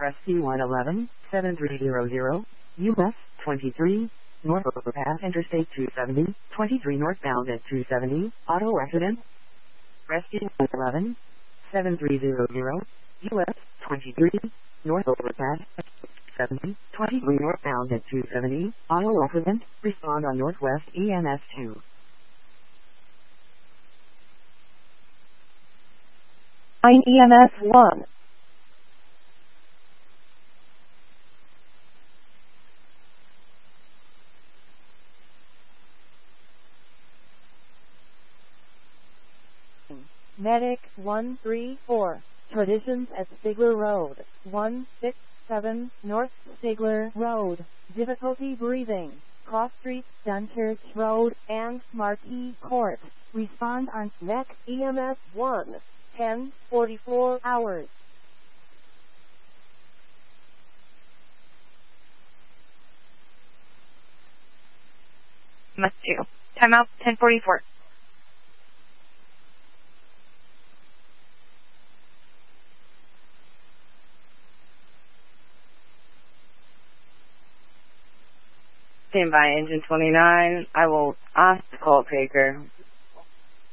Rescue 111, 7300, US 23, North Overpass Interstate 270, 23 northbound at 270, auto accident. Rescue 111, 7300, US 23, North Overpass 270, 23 northbound at 270, auto accident. Respond on Northwest EMS 2. I'm EMS 1. Medic 134. Traditions at Stigler Road, 167 North Stigler Road. Difficulty breathing. Cross Street, Dunchurch Road, and Marquis Court. Respond on MEC EMS 1. 10:44 hours. Must do. Timeout 10:44. Stand by, engine 29. I will ask the call taker